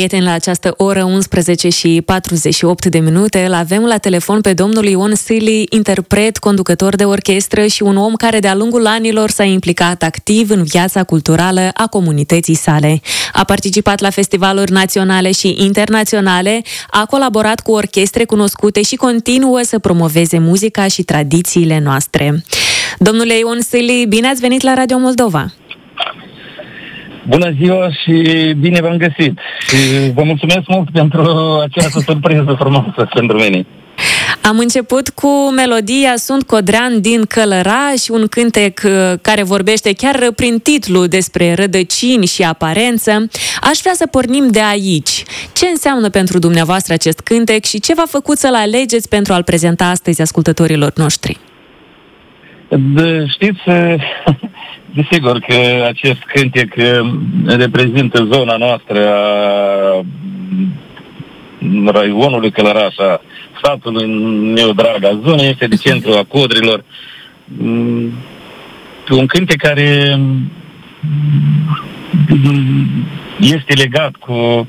prieteni, la această oră 11 și 48 de minute îl avem la telefon pe domnul Ion Sili, interpret, conducător de orchestră și un om care de-a lungul anilor s-a implicat activ în viața culturală a comunității sale. A participat la festivaluri naționale și internaționale, a colaborat cu orchestre cunoscute și continuă să promoveze muzica și tradițiile noastre. Domnule Ion Sili, bine ați venit la Radio Moldova! Bună ziua și bine v-am găsit! Și vă mulțumesc mult pentru această surpriză frumoasă pentru mine. Am început cu melodia Sunt Codrean din Călăraș, un cântec care vorbește chiar prin titlu despre rădăcini și aparență. Aș vrea să pornim de aici. Ce înseamnă pentru dumneavoastră acest cântec și ce v-a făcut să-l alegeți pentru a-l prezenta astăzi ascultătorilor noștri? Știți, desigur că acest cântec reprezintă zona noastră a raionului Călăraș, a statului meu drag, a zonei este de centru a Codrilor. Un cântec care este legat cu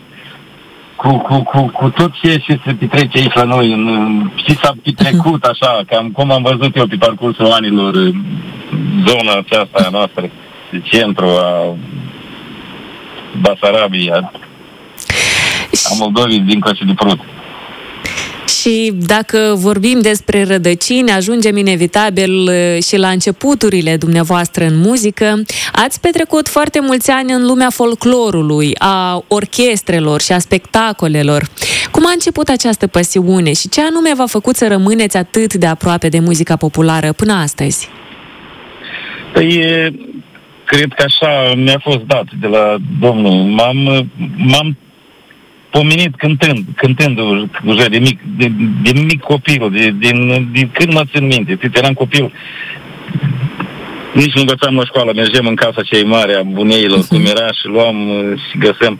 tot ce se petrece aici la noi și s-a petrecut așa, cam cum am văzut eu pe parcursul anilor zona aceasta a noastră de centru a Basarabiei, a Moldovei din Coace de Prut. Și dacă vorbim despre rădăcini, ajungem inevitabil și la începuturile dumneavoastră în muzică. Ați petrecut foarte mulți ani în lumea folclorului, a orchestrelor și a spectacolelor. Cum a început această pasiune și ce anume v-a făcut să rămâneți atât de aproape de muzica populară până astăzi? Păi, cred că așa mi-a fost dat de la Domnul. M-am pomenit cântând deja de mic copil, din când mă țin minte. Eram copil, nici nu învățam la școală, mergeam în casa cei mari a buneilor, cum era, și luam și găseam,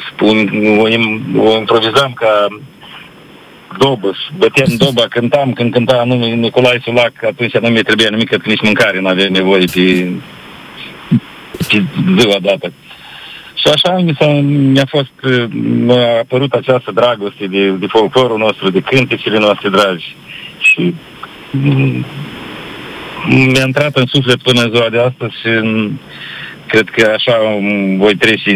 o improvizam ca dobă, băteam doba, cântam, când cânta anume Nicolae Sulac, atunci nu mi trebuia nimic, că nici mâncare n-avea nevoie pe ziua dată. Și așa mi-a apărut această dragoste de folclorul nostru, de cântecele noastre dragi. Și mi-a intrat în suflet până în ziua de astăzi și cred că așa voi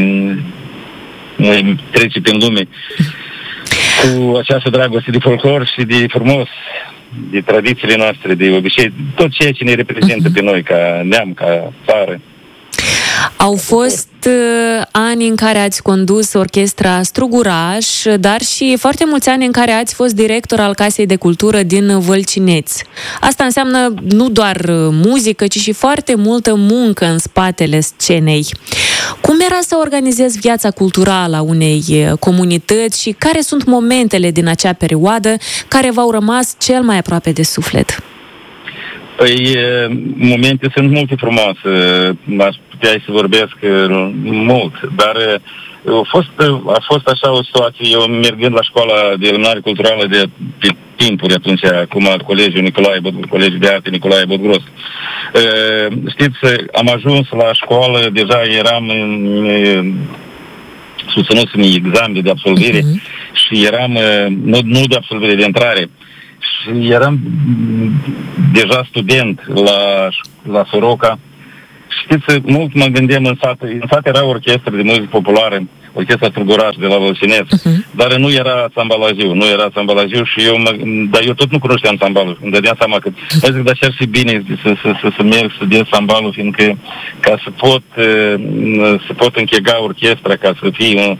trece prin lume cu această dragoste de folclor și de frumos, de tradițiile noastre, de obicei, tot ceea ce ne reprezintă pe noi ca neam, ca țară. Au fost ani în care ați condus orchestra Struguraș, dar și foarte mulți ani în care ați fost director al Casei de Cultură din Vălcineț. Asta înseamnă nu doar muzică, ci și foarte multă muncă în spatele scenei. Cum era să organizezi viața culturală a unei comunități și care sunt momentele din acea perioadă care v-au rămas cel mai aproape de suflet? Păi, momente sunt multe frumoase, aș putea să vorbesc mult, dar a fost așa o situație, eu mergând la școala de eliminare culturală de pe timpuri atunci, acum Colegiul de Arte Nicolae Bodgros. Știți, am ajuns la școală, deja eram susținut în examen de absolvire și eram, nu de absolvire, de intrare. Și eram deja student la Soroca. Știți, mult mă gândeam în sat. În sat era orchestră de muzică populară, orchestra Struguraș de la Vălcineț, dar nu era sambalajiu și dar eu tot nu cunoșteam sambalul. Îmi dădeam seama că mă zic, dar și bine să merg să studiez sambalul, fiindcă ca să pot închega orchestra, ca să fie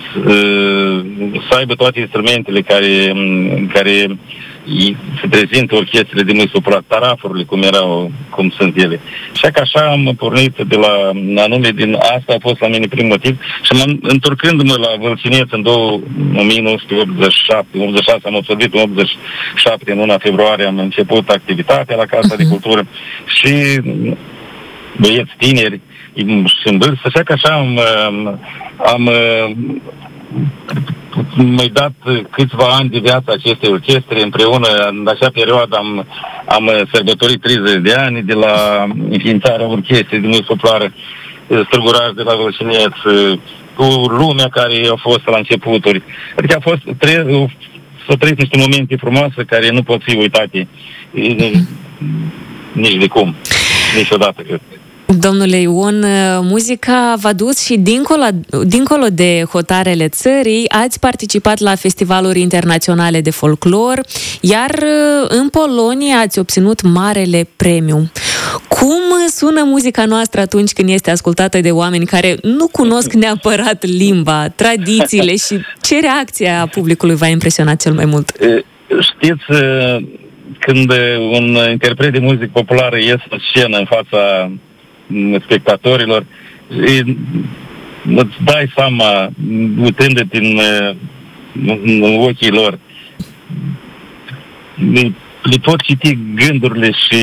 să aibă toate instrumentele care se prezintă orchestrele de muzică populară, tarafurile, cum sunt ele. Și așa am pornit de la anume din asta, a fost la mine prim motiv și întorcându-mă la Vălcineț în 1986, am absolvit în 87, în luna februarie am început activitatea la Casa de Cultură și băieți tineri și în vârstă, așa că așa am mi-ai dat câțiva ani de viață acestei orchestre împreună. În acea perioadă am sărbătorit 30 de ani de la înființarea orchestrei de muzică populară Struguraș de la Vălcineț. cu lumea care a fost la începuturi. Adică s-au trăit niște momente frumoase care nu pot fi uitate nici de cum, niciodată, cred. Domnule Ion, muzica v-a dus și dincolo de hotarele țării, ați participat la festivaluri internaționale de folclor, iar în Polonia ați obținut marele premiu. Cum sună muzica noastră atunci când este ascultată de oameni care nu cunosc neapărat limba, tradițiile și ce reacție a publicului v-a impresionat cel mai mult? Știți, când un interpret de muzică populară iese în scenă în fața spectatorilor, îți dai seama, uitându-te în ochii lor, le pot citi gândurile și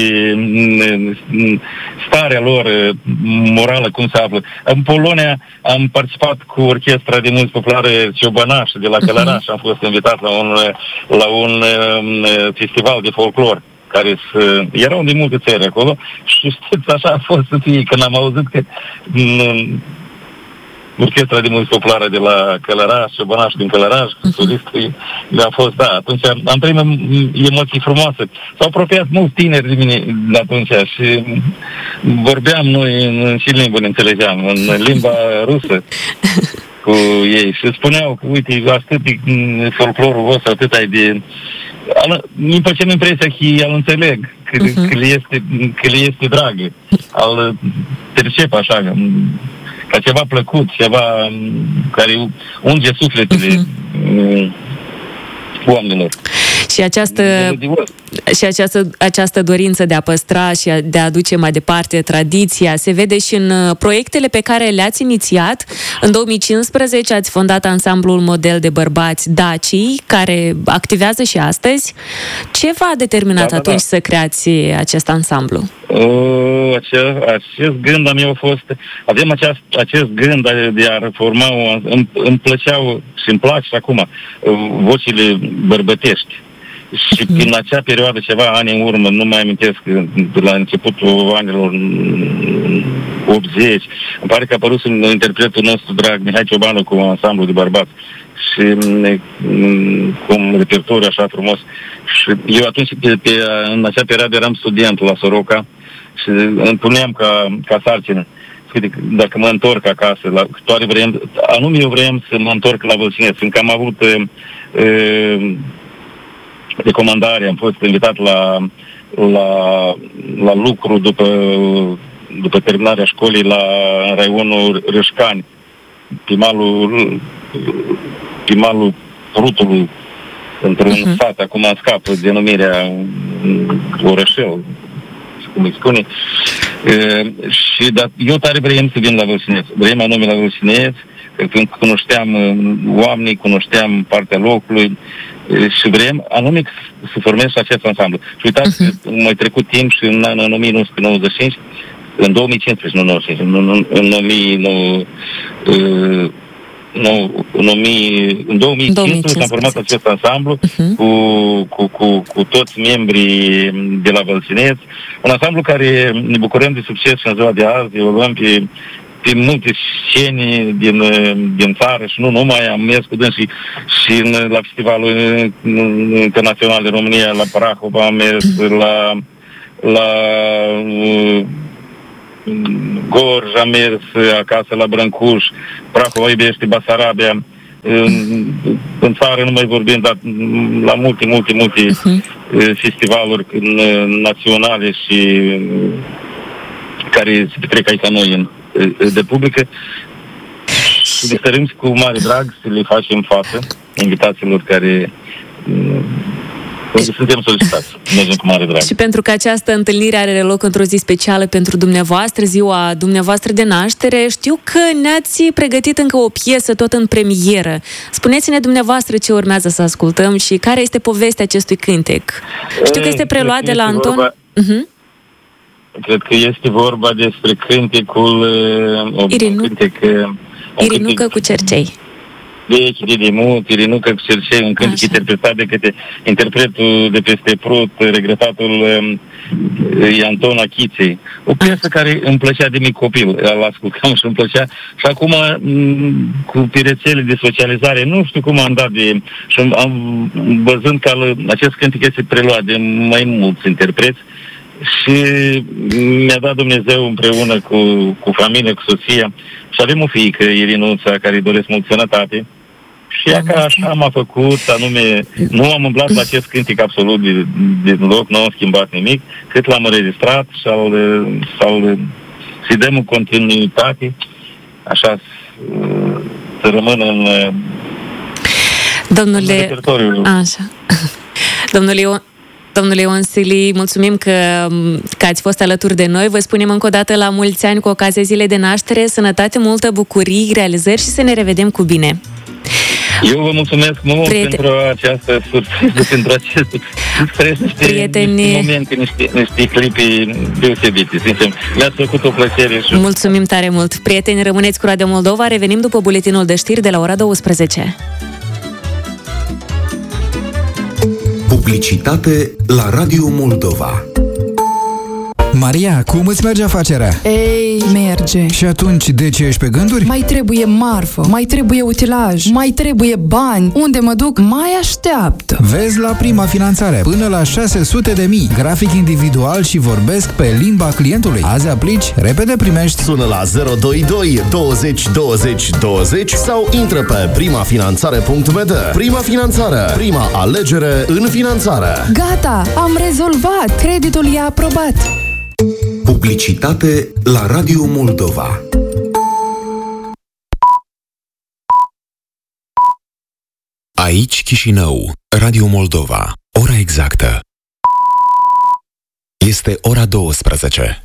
starea lor morală, cum se află. În Polonia am participat cu orchestra de muzică populară Ciobănaș de la Călăraș, am fost invitat la un festival de folclor care erau de multe țări acolo și știți, așa a fost să fie când am auzit că orchestra de muzică populară de la Călăraș, Ciobănaș din Călăraș, solistul, a fost, da, atunci am trăit emoții frumoase. S-au apropiat mulți tineri de mine de atunci și vorbeam noi și limba ne înțelegeam, în limba rusă cu ei și spuneau că, uite, atât de folclorul vostru, atât ai de... Îmi făceam impresia că îl înțeleg, că le este dragă, îl percep așa, ca ceva plăcut, ceva care unge sufletele oamenilor. Și această dorință de a păstra și de a aduce mai departe tradiția se vede și în proiectele pe care le-ați inițiat. În 2015 ați fondat ansamblul Model de Bărbați Dacii, care activează și astăzi. Ce v-a determinat atunci să creați acest ansamblu? Acest gând al meu a fost... Avem acest gând de a reforma... Îmi plăceau și îmi plac și acum vocile bărbătești. Și în acea perioadă, ceva ani în urmă, nu mai amintesc, la începutul anilor 80, îmi pare că a apărut interpretul nostru drag, Mihai Ciobanu, cu un ansamblu de bărbați și cu un repertoriu așa frumos. Și eu atunci, în acea perioadă, eram student la Soroca și îmi puneam ca sarcină. Dacă mă întorc acasă, anume eu vreau să mă întorc la Vâlcineț, fiindcă am avut recomandare, am fost invitat la lucru după terminarea școlii la raionul Râșcani, pe malul Prutului, într-un sat, acum scapă denumirea orășel, cum îi spune. Eu tare vreau să vin la Vâlcineț. Vrem anume la Vâlcineț, când cunoșteam oamenii, cunoșteam partea locului și vrem anume să formez acest ansamblu. Și uitați, mai trecut timp și în anul 1995, în 2015, nu 95, în 2015 am format acest ansamblu cu toți membrii de la Vâlcineț. Un ansamblu care ne bucurăm de succes în ziua de azi, o luăm pe multe scene din țară și nu numai, am mers cu dâns și la festivalul internațional de România, la Prahova, am mers la Gorj, am mers acasă la Brâncuș, Prahova iubește Basarabia, în țară nu mai vorbim, dar la multe festivaluri naționale și care se petrec aici la noi de publică. Și ne stărim cu mare drag să le facem față invitațiilor care suntem solicitați. Mergem cu mare drag. Și pentru că această întâlnire are loc într-o zi specială pentru dumneavoastră, ziua dumneavoastră de naștere, știu că ne-ați pregătit încă o piesă tot în premieră. Spuneți-ne dumneavoastră ce urmează să ascultăm și care este povestea acestui cântec. Știu că este preluat de la Anton. Cred că este vorba despre cântecul... Irinucă cu cercei. vechi de demult, Irinuca cu Cercei, un cântec interpretat de către interpretul de peste Prut, regretatul Anton Achiței. O piesă care îmi plăcea de mic copil, îl ascultam și îmi plăcea. Și acum, cu rețele de socializare, nu știu cum am dat de... Și am văzând că acest cântec este preluat de mai mulți interpreți și mi-a dat Dumnezeu împreună cu familia, cu soția. Și avem o fiică, Irinuța, care îi doresc mult sănătate. Și ea ca așa m-a făcut, anume, nu am umblat la acest cântec absolut de loc, nu am schimbat nimic, cât l-am înregistrat și să-i dăm în continuitate, așa, să rămână în repertoriul. Așa. Domnule Ion Sili, mulțumim că ați fost alături de noi. Vă spunem încă o dată la mulți ani cu ocazia zilei de naștere, sănătate, multă bucurie, realizări și să ne revedem cu bine. Eu vă mulțumesc mult pentru această surpriză, pentru acest stres, niște momente, niște clipi deosebite. Sincer, mi-ați făcut o plăcere. Mulțumim tare mult. Prieteni, rămâneți cu Radio Moldova. Revenim după buletinul de știri de la ora 12. Publicitate la Radio Moldova. Maria, cum îți merge afacerea? Ei, merge. Și atunci, de ce ești pe gânduri? Mai trebuie marfă, mai trebuie utilaj, mai trebuie bani. Unde mă duc, mai așteaptă. Vezi la Prima Finanțare, până la 600.000, grafic individual și vorbesc pe limba clientului. Azi aplici, repede primești. Sună la 022 20 20 20 sau intră pe primafinanțare.md. Prima Finanțare, prima alegere în finanțare. Gata, am rezolvat. Creditul e aprobat. Publicitate la Radio Moldova. Aici Chișinău, Radio Moldova. Ora exactă este ora 12.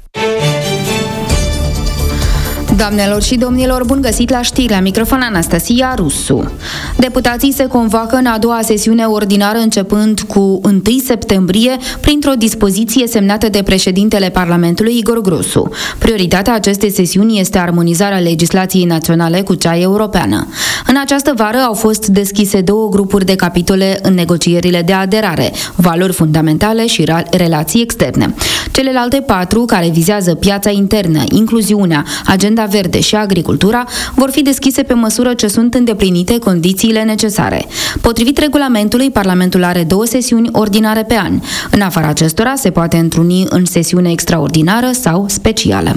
Doamnelor și domnilor, bun găsit la știri, la microfon Anastasia Rusu. Deputații se convoacă în a doua sesiune ordinară începând cu 1 septembrie printr-o dispoziție semnată de președintele Parlamentului Igor Grosu. Prioritatea acestei sesiuni este armonizarea legislației naționale cu cea europeană. În această vară au fost deschise 2 grupuri de capitole în negocierile de aderare, valori fundamentale și relații externe. Celelalte 4, care vizează piața internă, incluziunea, agenda verde și agricultura, vor fi deschise pe măsură ce sunt îndeplinite condițiile necesare. Potrivit regulamentului, Parlamentul are 2 sesiuni ordinare pe an. În afara acestora se poate întruni în sesiune extraordinară sau specială.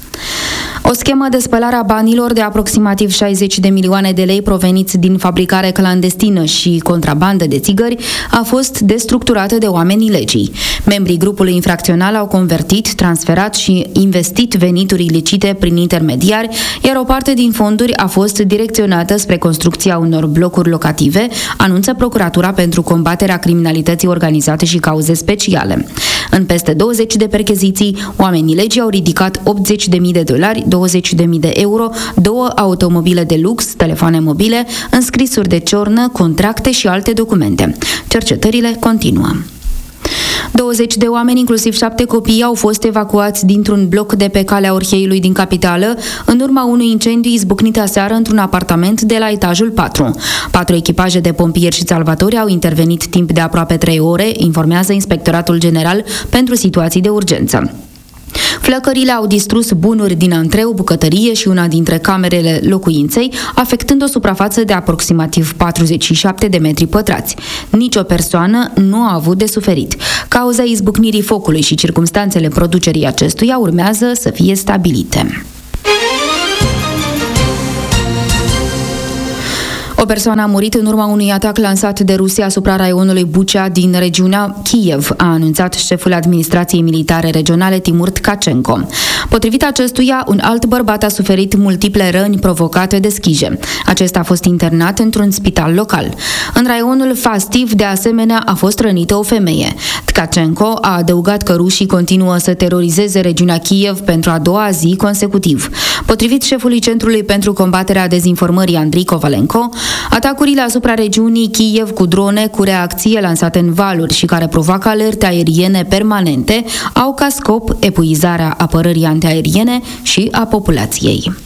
O schemă de spălare a banilor de aproximativ 60 de milioane de lei proveniți din fabricare clandestină și contrabandă de țigări a fost destructurată de oamenii legii. Membrii grupului infracțional au convertit, transferat și investit venituri ilicite prin intermediari, iar o parte din fonduri a fost direcționată spre construcția unor blocuri locative, anunță Procuratura pentru combaterea criminalității organizate și cauze speciale. În peste 20 de percheziții, oamenii legii au ridicat $80.000, €20.000, 2 automobile de lux, telefoane mobile, înscrisuri de ciornă, contracte și alte documente. Cercetările continuă. 20 de oameni, inclusiv 7 copii, au fost evacuați dintr-un bloc de pe Calea Orheiului din capitală, în urma unui incendiu izbucnit aseară într-un apartament de la etajul 4. 4 echipaje de pompieri și salvatori au intervenit timp de aproape 3 ore, informează Inspectoratul General pentru Situații de Urgență. Flăcările au distrus bunuri din antreu, bucătărie și una dintre camerele locuinței, afectând o suprafață de aproximativ 47 de metri pătrați. Nici o persoană nu a avut de suferit. Cauza izbucnirii focului și circumstanțele producerii acestuia urmează să fie stabilite. O persoană a murit în urma unui atac lansat de Rusia asupra raionului Bucea din regiunea Kiev, a anunțat șeful administrației militare regionale Timur Tkachenko. Potrivit acestuia, un alt bărbat a suferit multiple răni provocate de schije. Acesta a fost internat într-un spital local. În raionul Fastiv, de asemenea, a fost rănită o femeie. Tkachenko a adăugat că rușii continuă să terorizeze regiunea Kiev pentru a doua zi consecutiv. Potrivit șefului Centrului pentru combaterea dezinformării Andrei Kovalenko, atacurile asupra regiunii Kiev cu drone cu reacție lansate în valuri și care provoacă alerte aeriene permanente au ca scop epuizarea apărării antiaeriene și a populației.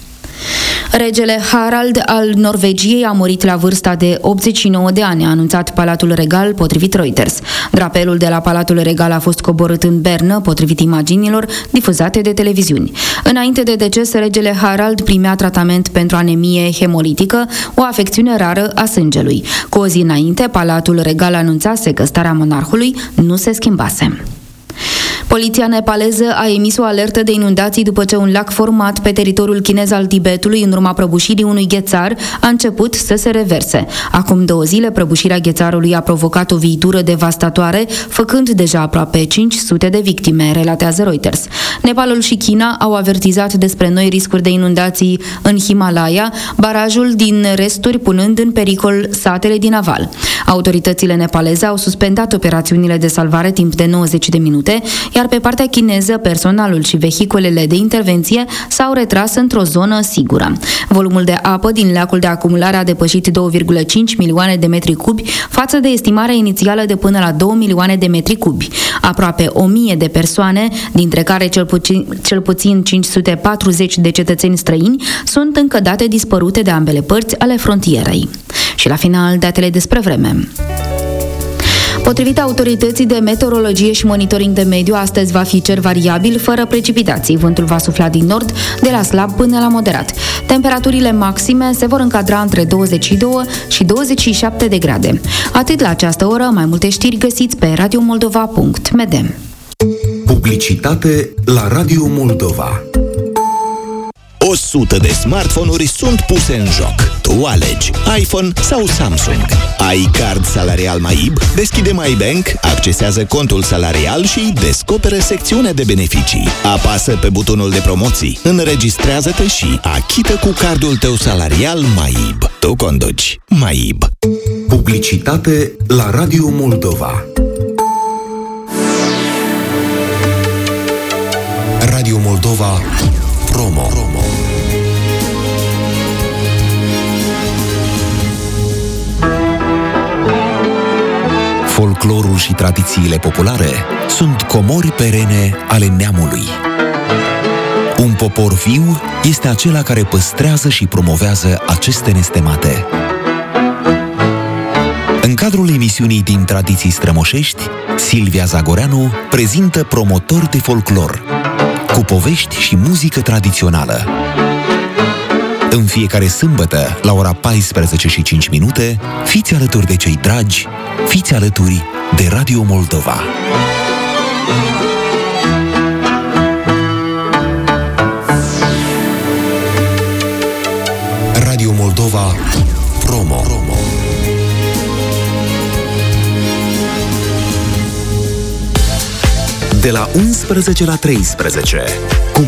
Regele Harald al Norvegiei a murit la vârsta de 89 de ani, a anunțat Palatul Regal, potrivit Reuters. Drapelul de la Palatul Regal a fost coborât în Bernă, potrivit imaginilor difuzate de televiziuni. Înainte de deces, regele Harald primea tratament pentru anemie hemolitică, o afecțiune rară a sângelui. Cu o zi înainte, Palatul Regal anunțase că starea monarhului nu se schimbase. Poliția nepaleză a emis o alertă de inundații după ce un lac format pe teritoriul chinez al Tibetului în urma prăbușirii unui ghețar a început să se reverse. Acum 2 zile, prăbușirea ghețarului a provocat o viitură devastatoare, făcând deja aproape 500 de victime, relatează Reuters. Nepalul și China au avertizat despre noi riscuri de inundații în Himalaya, barajul din resturi punând în pericol satele din aval. Autoritățile nepaleze au suspendat operațiunile de salvare timp de 90 de minute, iar pe partea chineză, personalul și vehiculele de intervenție s-au retras într-o zonă sigură. Volumul de apă din lacul de acumulare a depășit 2,5 milioane de metri cubi, față de estimarea inițială de până la 2 milioane de metri cubi. Aproape 1000 de persoane, dintre care cel puțin 540 de cetățeni străini, sunt încă date dispărute de ambele părți ale frontierei. Și la final, datele despre vreme. Potrivit autorității de meteorologie și monitoring de mediu, astăzi va fi cer variabil, fără precipitații. Vântul va sufla din nord, de la slab până la moderat. Temperaturile maxime se vor încadra între 22 și 27 de grade. Atât la această oră, mai multe știri găsiți pe radiomoldova.md. Publicitate la Radio Moldova. 100 de smartphone-uri sunt puse în joc. Tu alegi iPhone sau Samsung. Ai card salarial MAIB? Deschide MyBank, accesează contul salarial și descoperă secțiunea de beneficii. Apasă pe butonul de promoții, înregistrează-te și achită cu cardul tău salarial MAIB. Tu conduci MAIB. Publicitate la Radio Moldova. Radio Moldova Promo. Folclorul și tradițiile populare sunt comori perene ale neamului. Un popor viu este acela care păstrează și promovează aceste nestemate. În cadrul emisiunii din Tradiții Strămoșești, Silvia Zagoreanu prezintă Promotori de folclor, cu povești și muzică tradițională. În fiecare sâmbătă, la ora 14:05, fiți alături de cei dragi, fiți alături de Radio Moldova. Radio Moldova Promo. De la 11 la 13,